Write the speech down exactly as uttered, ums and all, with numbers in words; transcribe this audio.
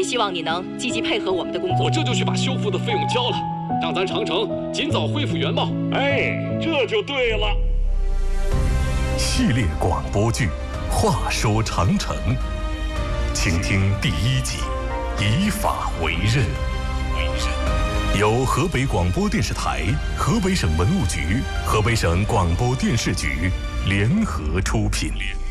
希望你能积极配合我们的工作。 我这就去把修复的费用交了，让咱长城尽早恢复原貌。 哎，这就对了。 系列广播剧《话说长城》，请听第一集《以法为刃》，由河北广播电视台、河北省文物局、河北省广播电视局联合出品。